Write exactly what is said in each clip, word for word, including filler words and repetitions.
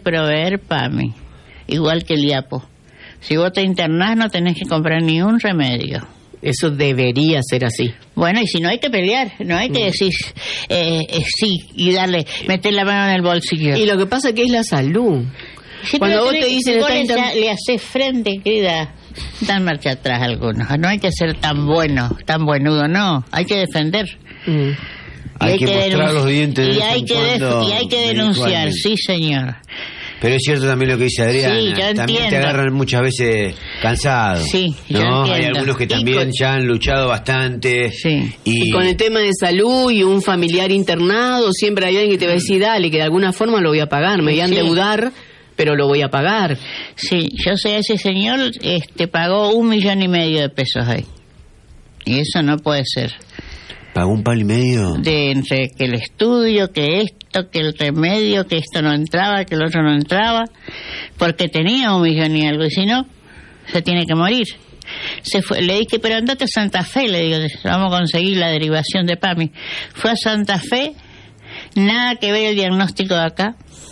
proveer PAMI, igual que el IAPO. Si vos te internás no tenés que comprar ni un remedio. Eso debería ser así. Bueno, y si no hay que pelear, no hay que decir eh, eh, sí y darle, meter la mano en el bolsillo. Y lo que pasa que es la salud. Si Cuando vos te dicen... Si vos le, inter... le haces frente, querida, dan marcha atrás algunos. No hay que ser tan bueno, tan buenudo, no. Hay que defender. Mm. Hay, hay que, que mostrar los dientes. Y hay que, y hay que denunciar, sí, señor. Pero es cierto también lo que dice Adriana, sí, yo también entiendo. te agarran muchas veces cansado. Sí, yo ¿no? entiendo. Hay algunos que también con... ya han luchado bastante. Sí. Y... y con el tema de salud y un familiar internado, siempre hay alguien que te va a decir, dale, que de alguna forma lo voy a pagar, me voy a endeudar, sí. pero lo voy a pagar. Sí, yo sé, ese señor este pagó un millón y medio de pesos ahí. Y eso no puede ser. ¿Pagó un palo y medio? De entre que el estudio, que esto, que el remedio, que esto no entraba, que el otro no entraba, porque tenía un millón y algo, y si no, se tiene que morir. Se fue, le dije, pero andate a Santa Fe, le digo, vamos a conseguir la derivación de PAMI. Fue a Santa Fe, nada que ver el diagnóstico de acá,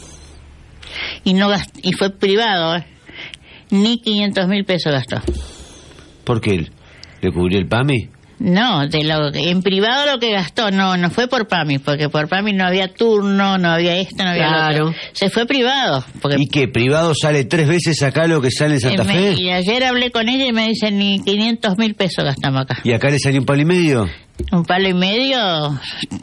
y no gast, y fue privado, ¿eh? Ni quinientos mil pesos gastó. ¿Por qué? ¿Le cubrió el PAMI? No, de lo en privado lo que gastó, no, no fue por PAMI, porque por PAMI no había turno, no había esto, no había claro. lo otro. Se fue privado. Porque ¿Y qué? ¿Privado sale tres veces acá lo que sale en Santa me, Fe? Y ayer hablé con ella y me dicen ni quinientos mil pesos gastamos acá. ¿Y acá le salió un palo y medio? Un palo y medio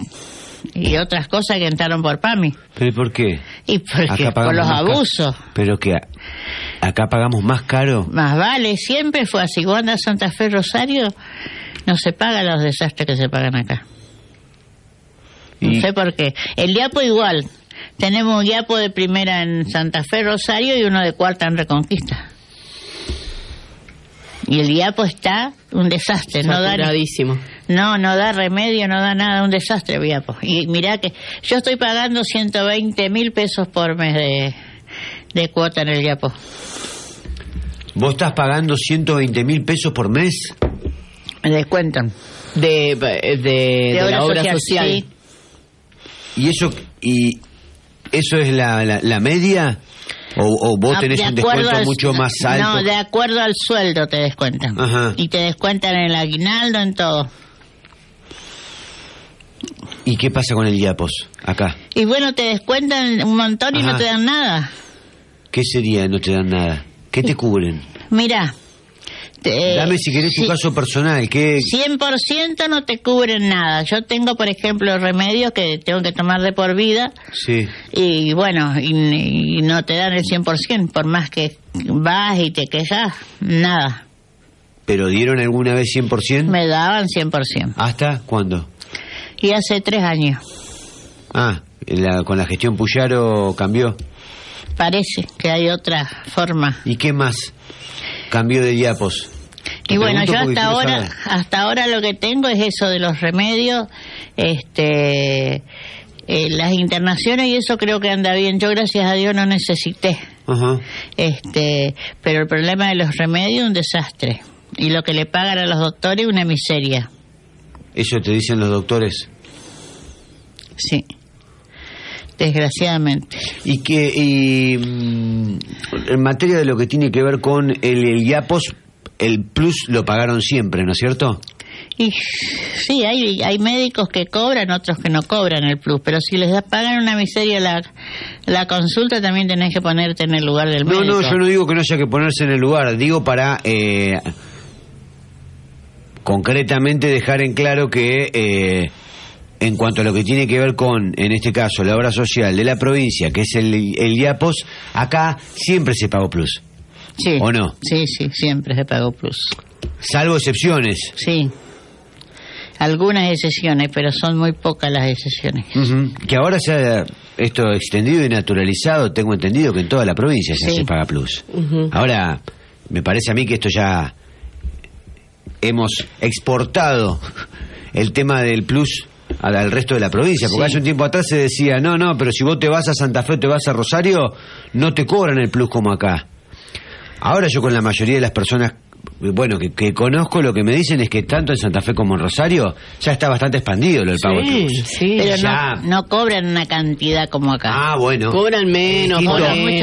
y otras cosas que entraron por PAMI. ¿Pero por qué? Y porque por los abusos. ¿Pero qué? ¿Acá pagamos más caro? Más vale, siempre fue así. Cuando anda a Santa Fe, Rosario... No se pagan los desastres que se pagan acá. No sé por qué. El IAPO igual. Tenemos un IAPO de primera en Santa Fe, Rosario, y uno de cuarta en Reconquista. Y el IAPO está un desastre. No da, no, no da remedio, no da nada, un desastre el IAPO. Y mirá que yo estoy pagando ciento veinte mil pesos por mes de, de cuota en el IAPO. ¿Vos estás pagando ciento veinte mil pesos por mes? Me descuentan. De, de, de, de obra la obra social. social. Sí. ¿Y eso y eso es la, la, la media? ¿O, o vos tenés de un descuento al, mucho más alto? No, de acuerdo al sueldo te descuentan. Ajá. Y te descuentan en el aguinaldo, en todo. ¿Y qué pasa con el IAPOS acá? Y bueno, te descuentan un montón y Ajá. no te dan nada. ¿Qué sería no te dan nada? ¿Qué te cubren? Mirá. Te, Dame si querés tu sí, caso personal. ¿Qué? cien por ciento no te cubren nada. Yo tengo, por ejemplo, remedios que tengo que tomar de por vida. Sí. Y bueno, y, y no te dan el cien por ciento, por más que vas y te quejas, nada. ¿Pero dieron alguna vez cien por ciento? Me daban cien por ciento. ¿Hasta cuándo? Y hace tres años. Ah, la, con la gestión Puyaro cambió. Parece que hay otra forma. ¿Y qué más cambió de IAPOS? Y bueno, yo hasta ahora, hasta ahora lo que tengo es eso de los remedios, este, eh, las internaciones y eso creo que anda bien. Yo gracias a Dios no necesité. Uh-huh. Este, pero el problema de los remedios es un desastre y lo que le pagan a los doctores una miseria. ¿Eso te dicen los doctores? Sí. Desgraciadamente. Y que y, mm, en materia de lo que tiene que ver con el, el IAPOS, el plus lo pagaron siempre, ¿no es cierto? Y sí, hay hay médicos que cobran, otros que no cobran el plus, pero si les da, pagan una miseria la la consulta, también tenés que ponerte en el lugar del no, médico. No, no, yo no digo que no haya que ponerse en el lugar, digo para eh, concretamente dejar en claro que eh, en cuanto a lo que tiene que ver con, en este caso, la obra social de la provincia, que es el, el IAPOS, acá siempre se pagó plus. Sí. ¿O no? Sí, sí, siempre se pagó plus. Salvo excepciones. Sí. Algunas excepciones, pero son muy pocas las excepciones. Uh-huh. Que ahora se ha esto extendido y naturalizado, tengo entendido que en toda la provincia ya sí. se paga plus. Uh-huh. Ahora, me parece a mí que esto ya hemos exportado el tema del plus al resto de la provincia, porque sí. hace un tiempo atrás se decía, no, no, pero si vos te vas a Santa Fe o te vas a Rosario, no te cobran el plus como acá. Ahora yo con la mayoría de las personas, bueno, que, que conozco, lo que me dicen es que tanto en Santa Fe como en Rosario ya está bastante expandido lo del pago sí, del plus. Sí, pero no, no cobran una cantidad como acá. Ah, bueno. Cobran menos, cobran